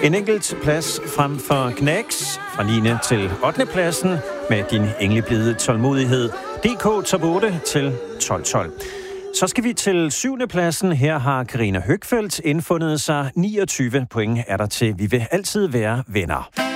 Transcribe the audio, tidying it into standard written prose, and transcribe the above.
En enkelt plads frem for Knacks fra 9. til 8. pladsen med din engleblide tålmodighed. DK top 8 til 12-12. Så skal vi til 7. pladsen. Her har Karina Høgfeldt indfundet sig. 29 point er der til Vi vil altid være venner.